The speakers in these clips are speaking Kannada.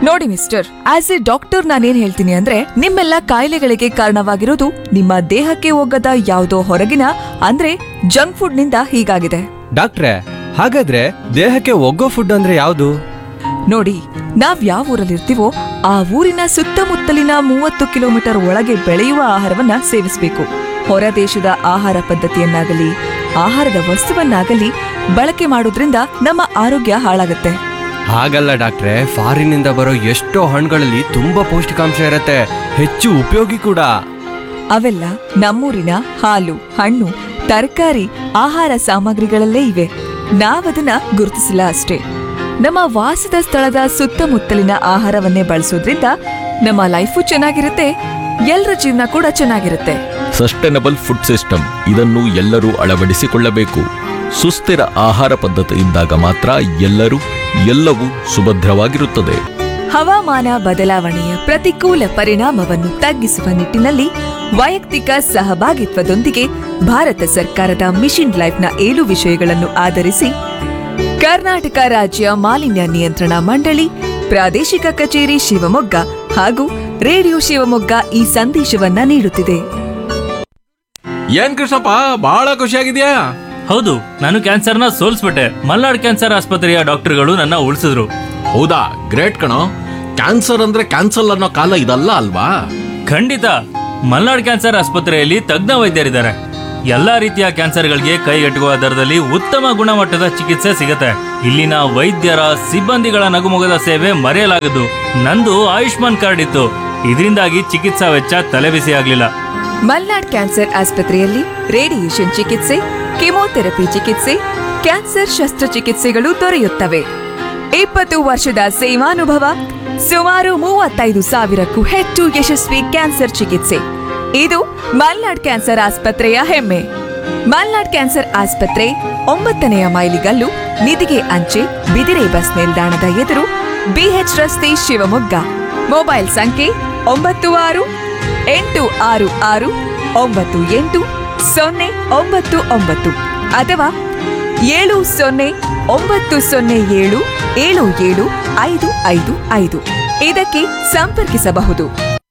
ನೋಡಿ ಮಿಸ್ಟರ್, ಆಸ್ ಎ ಡಾಕ್ಟರ್ ನಾನೇನ್ ಹೇಳ್ತೀನಿ ಅಂದ್ರೆ, ನಿಮ್ಮೆಲ್ಲ ಕಾಯಿಲೆಗಳಿಗೆ ಕಾರಣವಾಗಿರೋದು ನಿಮ್ಮ ದೇಹಕ್ಕೆ ಹೋಗದ ಯಾವುದೋ ಹೊರಗಿನ ಅಂದ್ರೆ ಜಂಕ್ ಫುಡ್ ನಿಂದ ಹೀಗಾಗಿದೆ. ಡಾಕ್ಟ್ರೆ, ಹಾಗಾದ್ರೆ ದೇಹಕ್ಕೆ ಒಗ್ಗೋ ಫುಡ್ ಅಂದ್ರೆ ಯಾವುದು? ನೋಡಿ, ನಾವ್ ಯಾವ ಊರಲ್ಲಿರ್ತೀವೋ ಆ ಊರಿನ ಸುತ್ತಮುತ್ತಲಿನ 30 ಕಿಲೋಮೀಟರ್ ಒಳಗೆ ಬೆಳೆಯುವ ಆಹಾರವನ್ನ ಸೇವಿಸಬೇಕು. ಹೊರ ದೇಶದ ಆಹಾರ ಪದ್ಧತಿಯನ್ನಾಗಲಿ ಆಹಾರದ ವಸ್ತುವನ್ನಾಗಲಿ ಬಳಕೆ ಮಾಡೋದ್ರಿಂದ ನಮ್ಮ ಆರೋಗ್ಯ ಹಾಳಾಗುತ್ತೆ. ಹಾಗಲ್ಲ ಡಾಕ್ಟ್ರೆ, ಫಾರಿನಿಂದ ಬರೋ ಎಷ್ಟೋ ಹಣ್ಣುಗಳಲ್ಲಿ ತುಂಬಾ ಪೌಷ್ಟಿಕಾಂಶ ಇರತ್ತೆ, ಹೆಚ್ಚು ಉಪಯೋಗಿ ಕೂಡ. ಅವೆಲ್ಲ ನಮ್ಮೂರಿನ ಹಾಲು, ಹಣ್ಣು, ತರಕಾರಿ, ಆಹಾರ ಸಾಮಗ್ರಿಗಳಲ್ಲೇ ಇವೆ. ನಾವದನ್ನ ಗುರುತಿಸಿಲ್ಲ ಅಷ್ಟೇ. ನಮ್ಮ ವಾಸದ ಸ್ಥಳದ ಸುತ್ತಮುತ್ತಲಿನ ಆಹಾರವನ್ನೇ ಬಳಸೋದ್ರಿಂದ ನಮ್ಮ ಲೈಫು ಚೆನ್ನಾಗಿರುತ್ತೆ, ಎಲ್ಲರ ಜೀವನ ಕೂಡ ಚೆನ್ನಾಗಿರುತ್ತೆ. ಸಸ್ಟೈನಬಲ್ ಫುಡ್ ಸಿಸ್ಟಮ್, ಇದನ್ನು ಎಲ್ಲರೂ ಅಳವಡಿಸಿಕೊಳ್ಳಬೇಕು. ಸುಸ್ಥಿರ ಆಹಾರ ಪದ್ಧತಿಯಿಂದಾಗ ಮಾತ್ರ ಎಲ್ಲವೂ ಸುಭದ್ರವಾಗಿರುತ್ತದೆ. ಹವಾಮಾನ ಬದಲಾವಣೆಯ ಪ್ರತಿಕೂಲ ಪರಿಣಾಮವನ್ನು ತಗ್ಗಿಸುವ ನಿಟ್ಟಿನಲ್ಲಿ ವೈಯಕ್ತಿಕ ಸಹಭಾಗಿತ್ವದೊಂದಿಗೆ ಭಾರತ ಸರ್ಕಾರದ ಮಿಷನ್ ಲೈಫ್ನ 7 ವಿಷಯಗಳನ್ನು ಆಧರಿಸಿ ಕರ್ನಾಟಕ ರಾಜ್ಯ ಮಾಲಿನ್ಯ ನಿಯಂತ್ರಣ ಮಂಡಳಿ, ಪ್ರಾದೇಶಿಕ ಕಚೇರಿ ಶಿವಮೊಗ್ಗ ಹಾಗೂ ರೇಡಿಯೋ ಶಿವಮೊಗ್ಗ ಈ ಸಂದೇಶವನ್ನ ನೀಡುತ್ತಿದೆ. ಏನ್ ಕೃಷ್ಣಪ್ಪ, ಬಹಳ ಖುಷಿಯಾಗಿದ್ಯಾ? ಹೌದು, ನಾನು ಕ್ಯಾನ್ಸರ್ನ ಸೋಲ್ಸ್ಬಿಟ್ಟೆ. ಮಲ್ನಾಡ್ ಕ್ಯಾನ್ಸರ್ ಆಸ್ಪತ್ರೆಯ ಡಾಕ್ಟರ್ಗಳು ನನ್ನ ಉಳಿಸಿದ್ರು. ಹೌದಾ, ಗ್ರೇಟ್ ಕಣೋ. ಕ್ಯಾನ್ಸರ್ ಅಂದ್ರೆ ಕ್ಯಾನ್ಸಲ್ ಅನ್ನೋ ಕಾಲ ಇದಲ್ಲ ಅಲ್ವಾ? ಖಂಡಿತ. ಮಲ್ನಾಡ್ ಕ್ಯಾನ್ಸರ್ ಆಸ್ಪತ್ರೆಯಲ್ಲಿ ತಜ್ಞ ವೈದ್ಯರಿದ್ದಾರೆ. ಎಲ್ಲಾ ರೀತಿಯ ಕ್ಯಾನ್ಸರ್ಗಳಿಗೆ ಕೈಗೆಟುಕುವ ದರದಲ್ಲಿ ಉತ್ತಮ ಗುಣಮಟ್ಟದ ಚಿಕಿತ್ಸೆ ಸಿಗುತ್ತೆ. ಇಲ್ಲಿನ ವೈದ್ಯರ ಸಿಬ್ಬಂದಿಗಳ ನಗುಮೊಗದ ಸೇವೆ ಮರೆಯಲಾಗದು. ನಂದು ಆಯುಷ್ಮಾನ್ ಕಾರ್ಡ್ ಇತ್ತು, ಇದರಿಂದಾಗಿ ಚಿಕಿತ್ಸಾ ವೆಚ್ಚ ತಲೆಬಿಸಿ ಆಗ್ಲಿಲ್ಲ. ಮಲ್ನಾಡ್ ಕ್ಯಾನ್ಸರ್ ಆಸ್ಪತ್ರೆಯಲ್ಲಿ ರೇಡಿಯೇಷನ್ ಚಿಕಿತ್ಸೆ, ಕೆಮೊಥೆರಪಿ ಚಿಕಿತ್ಸೆ, ಕ್ಯಾನ್ಸರ್ ಶಸ್ತ್ರಚಿಕಿತ್ಸೆಗಳು ದೊರೆಯುತ್ತವೆ. 20 ವರ್ಷದ ಸೇವಾನುಭವ, ಸುಮಾರು 35,000ಕ್ಕೂ ಹೆಚ್ಚು ಯಶಸ್ವಿ ಕ್ಯಾನ್ಸರ್ ಚಿಕಿತ್ಸೆ. ಇದು ಮಲ್ನಾಡ್ ಕ್ಯಾನ್ಸರ್ ಆಸ್ಪತ್ರೆಯ ಹೆಮ್ಮೆ. ಮಲ್ನಾಡ್ ಕ್ಯಾನ್ಸರ್ ಆಸ್ಪತ್ರೆ 9ನೇ ಮೈಲಿಗಲ್ಲು, ನಿಧಿಗೆ ಅಂಚೆ, ಬಿದಿರೆ ಬಸ್ ನಿಲ್ದಾಣದ ಎದುರು, ಬಿಎಚ್ ರಸ್ತೆ, ಶಿವಮೊಗ್ಗ. ಮೊಬೈಲ್ ಸಂಖ್ಯೆ 9686980999 ಅಥವಾ 7090077755 ಇದಕ್ಕೆ ಸಂಪರ್ಕಿಸಬಹುದು.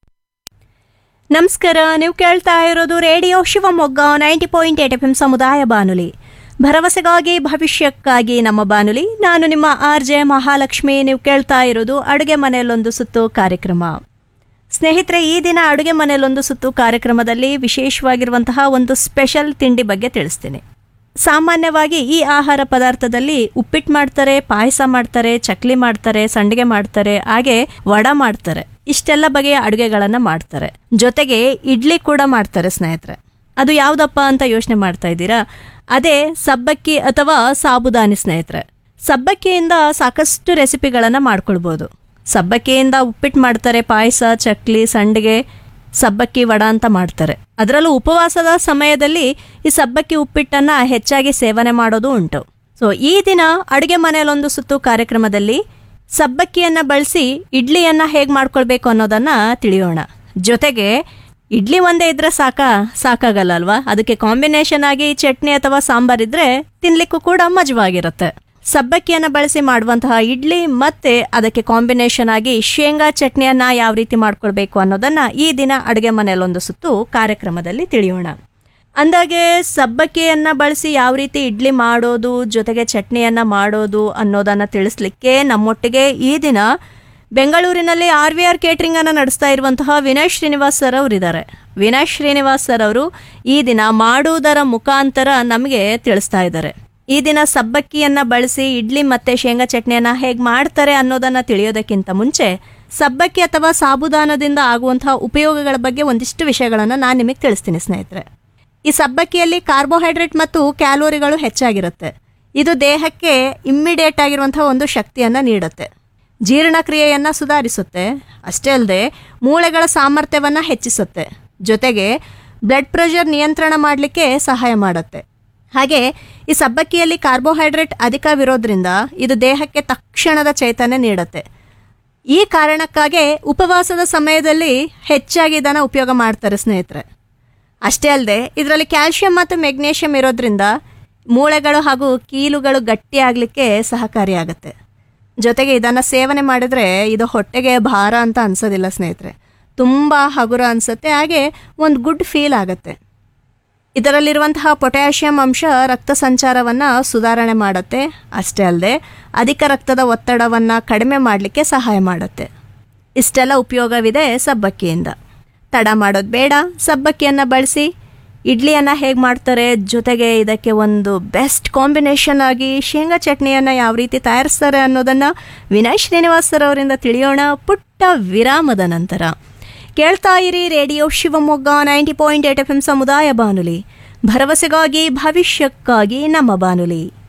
ನಮಸ್ಕಾರ, ನೀವು ಕೇಳ್ತಾ ಇರೋದು ರೇಡಿಯೋ ಶಿವಮೊಗ್ಗ 90.8 FM ಸಮುದಾಯ ಬಾನುಲಿ. ಭರವಸೆಗಾಗಿ ಭವಿಷ್ಯಕ್ಕಾಗಿ ನಮ್ಮ ಬಾನುಲಿ. ನಾನು ನಿಮ್ಮ RJ ಮಹಾಲಕ್ಷ್ಮಿ. ನೀವು ಕೇಳ್ತಾ ಇರೋದು ಅಡುಗೆ ಮನೆಯಲ್ಲೊಂದು ಸುತ್ತು ಕಾರ್ಯಕ್ರಮ. ಸ್ನೇಹಿತರೆ, ಈ ದಿನ ಅಡುಗೆ ಮನೆಯಲ್ಲೊಂದು ಸುತ್ತು ಕಾರ್ಯಕ್ರಮದಲ್ಲಿ ವಿಶೇಷವಾಗಿರುವಂತಹ ಒಂದು ಸ್ಪೆಷಲ್ ತಿಂಡಿ ಬಗ್ಗೆ ತಿಳಿಸ್ತೀನಿ. ಸಾಮಾನ್ಯವಾಗಿ ಈ ಆಹಾರ ಪದಾರ್ಥದಲ್ಲಿ ಉಪ್ಪಿಟ್ಟು ಮಾಡ್ತಾರೆ, ಪಾಯಸ ಮಾಡ್ತಾರೆ, ಚಕ್ಲಿ ಮಾಡ್ತಾರೆ, ಸಂಡಿಗೆ ಮಾಡ್ತಾರೆ, ಹಾಗೆ ವಡ ಮಾಡ್ತಾರೆ. ಇಷ್ಟೆಲ್ಲ ಬಗೆಯ ಅಡುಗೆಗಳನ್ನು ಮಾಡ್ತಾರೆ. ಜೊತೆಗೆ ಇಡ್ಲಿ ಕೂಡ ಮಾಡ್ತಾರೆ ಸ್ನೇಹಿತರೆ. ಅದು ಯಾವುದಪ್ಪ ಅಂತ ಯೋಚನೆ ಮಾಡ್ತಾ ಇದ್ದೀರಾ? ಅದೇ ಸಬ್ಬಕ್ಕಿ ಅಥವಾ ಸಾಬುದಾನಿ ಸ್ನೇಹಿತರೆ. ಸಬ್ಬಕ್ಕಿಯಿಂದ ಸಾಕಷ್ಟು ರೆಸಿಪಿಗಳನ್ನು ಮಾಡ್ಕೊಳ್ಬೋದು. ಸಬ್ಬಕ್ಕಿಯಿಂದ ಉಪ್ಪಿಟ್ಟು ಮಾಡ್ತಾರೆ, ಪಾಯಸ, ಚಕ್ಲಿ, ಸಂಡಿಗೆ, ಸಬ್ಬಕ್ಕಿ ವಡ ಅಂತ ಮಾಡ್ತಾರೆ. ಅದರಲ್ಲೂ ಉಪವಾಸದ ಸಮಯದಲ್ಲಿ ಈ ಸಬ್ಬಕ್ಕಿ ಉಪ್ಪಿಟ್ಟನ್ನು ಹೆಚ್ಚಾಗಿ ಸೇವನೆ ಮಾಡೋದು ಉಂಟು. ಸೊ ಈ ದಿನ ಅಡುಗೆ ಮನೆಯಲ್ಲೊಂದು ಸುತ್ತು ಕಾರ್ಯಕ್ರಮದಲ್ಲಿ ಸಬ್ಬಕ್ಕಿಯನ್ನು ಬಳಸಿ ಇಡ್ಲಿಯನ್ನು ಹೇಗೆ ಮಾಡ್ಕೊಳ್ಬೇಕು ಅನ್ನೋದನ್ನು ತಿಳಿಯೋಣ. ಜೊತೆಗೆ ಇಡ್ಲಿ ಒಂದೇ ಇದ್ರೆ ಸಾಕಾಗಲ್ಲ ಅಲ್ವಾ? ಅದಕ್ಕೆ ಕಾಂಬಿನೇಷನ್ ಆಗಿ ಚಟ್ನಿ ಅಥವಾ ಸಾಂಬಾರಿದ್ರೆ ತಿನ್ಲಿಕ್ಕೂ ಕೂಡ ಮಜವಾಗಿರುತ್ತೆ. ಸಬ್ಬಕ್ಕಿಯನ್ನು ಬಳಸಿ ಮಾಡುವಂತಹ ಇಡ್ಲಿ ಮತ್ತೆ ಅದಕ್ಕೆ ಕಾಂಬಿನೇಷನ್ ಆಗಿ ಶೇಂಗಾ ಚಟ್ನಿಯನ್ನು ಯಾವ ರೀತಿ ಮಾಡ್ಕೊಳ್ಬೇಕು ಅನ್ನೋದನ್ನು ಈ ದಿನ ಅಡುಗೆ ಮನೆಯಲ್ಲೊಂದು ಸುತ್ತು ಕಾರ್ಯಕ್ರಮದಲ್ಲಿ ತಿಳಿಯೋಣ. ಅಂದಾಗೆ ಸಬ್ಬಕ್ಕಿಯನ್ನು ಬಳಸಿ ಯಾವ ರೀತಿ ಇಡ್ಲಿ ಮಾಡೋದು, ಜೊತೆಗೆ ಚಟ್ನಿಯನ್ನು ಮಾಡೋದು ಅನ್ನೋದನ್ನು ತಿಳಿಸ್ಲಿಕ್ಕೆ ನಮ್ಮೊಟ್ಟಿಗೆ ಈ ದಿನ ಬೆಂಗಳೂರಿನಲ್ಲಿ RVR ಕೇಟರಿಂಗ್ ಅನ್ನು ನಡೆಸ್ತಾ ಇರುವಂತಹ ವಿನಯ್ ಶ್ರೀನಿವಾಸ್ ಸರ್ ಅವರು ಇದ್ದಾರೆ. ವಿನಯ್ ಶ್ರೀನಿವಾಸ್ ಸರ್ ಅವರು ಈ ದಿನ ಮಾಡುವುದರ ಮುಖಾಂತರ ನಮಗೆ ತಿಳಿಸ್ತಾ ಇದ್ದಾರೆ. ಈ ದಿನ ಸಬ್ಬಕ್ಕಿಯನ್ನು ಬಳಸಿ ಇಡ್ಲಿ ಮತ್ತು ಶೇಂಗಾ ಚಟ್ನಿಯನ್ನು ಹೇಗೆ ಮಾಡ್ತಾರೆ ಅನ್ನೋದನ್ನು ತಿಳಿಯೋದಕ್ಕಿಂತ ಮುಂಚೆ ಸಬ್ಬಕ್ಕಿ ಅಥವಾ ಸಾಬುದಾನದಿಂದ ಆಗುವಂತಹ ಉಪಯೋಗಗಳ ಬಗ್ಗೆ ಒಂದಿಷ್ಟು ವಿಷಯಗಳನ್ನು ನಾನು ನಿಮಗೆ ತಿಳಿಸ್ತೀನಿ ಸ್ನೇಹಿತರೆ. ಈ ಸಬ್ಬಕ್ಕಿಯಲ್ಲಿ ಕಾರ್ಬೋಹೈಡ್ರೇಟ್ ಮತ್ತು ಕ್ಯಾಲೋರಿಗಳು ಹೆಚ್ಚಾಗಿರುತ್ತೆ. ಇದು ದೇಹಕ್ಕೆ ಇಮ್ಮಿಡಿಯೇಟ್ ಆಗಿರುವಂತಹ ಒಂದು ಶಕ್ತಿಯನ್ನು ನೀಡುತ್ತೆ, ಜೀರ್ಣಕ್ರಿಯೆಯನ್ನು ಸುಧಾರಿಸುತ್ತೆ. ಅಷ್ಟೇ ಅಲ್ಲದೆ ಮೂಳೆಗಳ ಸಾಮರ್ಥ್ಯವನ್ನು ಹೆಚ್ಚಿಸುತ್ತೆ. ಜೊತೆಗೆ ಬ್ಲಡ್ ಪ್ರೆಷರ್ ನಿಯಂತ್ರಣ ಮಾಡಲಿಕ್ಕೆ ಸಹಾಯ ಮಾಡುತ್ತೆ. ಹಾಗೆ ಈ ಸಬ್ಬಕ್ಕಿಯಲ್ಲಿ ಕಾರ್ಬೋಹೈಡ್ರೇಟ್ ಅಧಿಕವಿರೋದ್ರಿಂದ ಇದು ದೇಹಕ್ಕೆ ತಕ್ಷಣದ ಚೈತನ್ಯ ನೀಡುತ್ತೆ. ಈ ಕಾರಣಕ್ಕಾಗಿ ಉಪವಾಸದ ಸಮಯದಲ್ಲಿ ಹೆಚ್ಚಾಗಿ ಇದನ್ನು ಉಪಯೋಗ ಮಾಡ್ತಾರೆ ಸ್ನೇಹಿತರೆ. ಅಷ್ಟೇ ಅಲ್ಲದೆ ಇದರಲ್ಲಿ ಕ್ಯಾಲ್ಶಿಯಂ ಮತ್ತು ಮೆಗ್ನೀಷಿಯಂ ಇರೋದ್ರಿಂದ ಮೂಳೆಗಳು ಹಾಗೂ ಕೀಲುಗಳು ಗಟ್ಟಿಯಾಗಲಿಕ್ಕೆ ಸಹಕಾರಿಯಾಗುತ್ತೆ. ಜೊತೆಗೆ ಇದನ್ನು ಸೇವನೆ ಮಾಡಿದ್ರೆ ಇದು ಹೊಟ್ಟೆಗೆ ಭಾರ ಅಂತ ಅನ್ಸೋದಿಲ್ಲ ಸ್ನೇಹಿತರೆ, ತುಂಬ ಹಗುರ ಅನಿಸುತ್ತೆ, ಹಾಗೆ ಒಂದು ಗುಡ್ ಫೀಲ್ ಆಗುತ್ತೆ. ಇದರಲ್ಲಿರುವಂತಹ ಪೊಟ್ಯಾಷಿಯಂ ಅಂಶ ರಕ್ತ ಸಂಚಾರವನ್ನು ಸುಧಾರಣೆ ಮಾಡುತ್ತೆ. ಅಷ್ಟೇ ಅಲ್ಲದೆ ಅಧಿಕ ರಕ್ತದ ಒತ್ತಡವನ್ನು ಕಡಿಮೆ ಮಾಡಲಿಕ್ಕೆ ಸಹಾಯ ಮಾಡುತ್ತೆ. ಇಷ್ಟೆಲ್ಲ ಉಪಯೋಗವಿದೆ ಸಬ್ಬಕ್ಕಿಯಿಂದ. ತಡ ಮಾಡೋದು ಬೇಡ, ಸಬ್ಬಕ್ಕಿಯನ್ನು ಬಳಸಿ. ಇಡ್ಲಿಯನ್ನು ಹೇಗೆ ಮಾಡ್ತಾರೆ, ಜೊತೆಗೆ ಇದಕ್ಕೆ ಒಂದು ಬೆಸ್ಟ್ ಕಾಂಬಿನೇಷನ್ ಆಗಿ ಶೇಂಗಾ ಚಟ್ನಿಯನ್ನು ಯಾವ ರೀತಿ ತಯಾರಿಸ್ತಾರೆ ಅನ್ನೋದನ್ನು ವಿನಯ್ ಶ್ರೀನಿವಾಸ್ ಸರ್ ಅವರಿಂದ ತಿಳಿಯೋಣ ಪುಟ್ಟ ವಿರಾಮದ ನಂತರ. ಕೇಳ್ತಾ ಇರಿ ರೇಡಿಯೋ ಶಿವಮೊಗ್ಗ 90.8 FM ಸಮುದಾಯ ಬಾನುಲಿ, ಭರವಸೆಗಾಗಿ ಭವಿಷ್ಯಕ್ಕಾಗಿ ನಮ್ಮ ಬಾನುಲಿ.